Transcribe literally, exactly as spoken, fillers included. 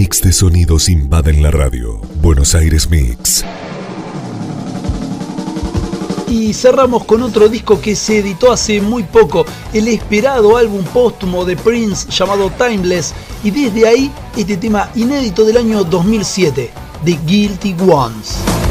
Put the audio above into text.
mix de sonidos invaden la radio. Buenos Aires Mix. Y cerramos con otro disco que se editó hace muy poco, el esperado álbum póstumo de Prince llamado Timeless, y desde ahí este tema inédito del año dos mil siete, The Guilty Ones.